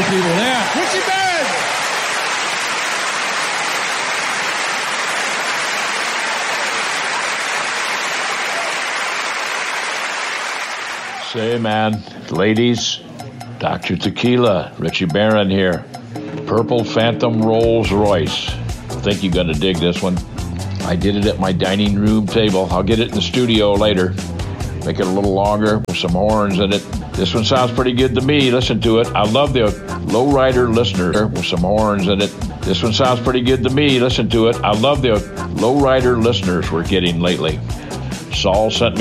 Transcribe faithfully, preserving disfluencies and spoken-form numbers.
people. Yeah, Richie Barron. Say, man, ladies, Doctor Tequila, Richie Barron here. Purple Phantom Rolls Royce. I think you're going to dig this one. I did it at my dining room table. I'll get it in the studio later. Make it a little longer with some horns in it. This one sounds pretty good to me. Listen to it. I love the lowrider listener with some horns in it. This one sounds pretty good to me. Listen to it. I love the lowrider listeners we're getting lately. Saul sent me